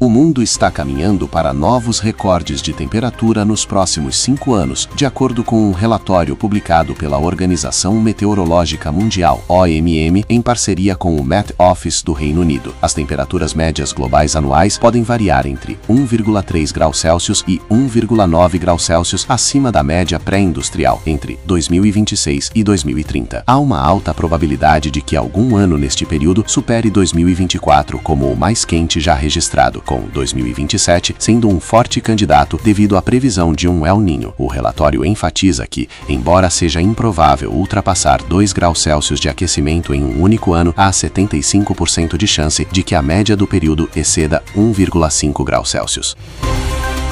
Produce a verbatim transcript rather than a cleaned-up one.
O mundo está caminhando para novos recordes de temperatura nos próximos cinco anos, de acordo com um relatório publicado pela Organização Meteorológica Mundial, O M M, em parceria com o Met Office do Reino Unido. As temperaturas médias globais anuais podem variar entre um vírgula três graus Celsius e um vírgula nove graus Celsius acima da média pré-industrial entre dois mil e vinte e seis e dois mil e trinta. Há uma alta probabilidade de que algum ano neste período supere dois mil e vinte e quatro como o mais quente já registrado, com dois mil e vinte e sete sendo um forte candidato devido à previsão de um El Niño. O relatório enfatiza que, embora seja improvável ultrapassar dois graus Celsius de aquecimento em um único ano, há setenta e cinco por cento de chance de que a média do período exceda um vírgula cinco graus Celsius.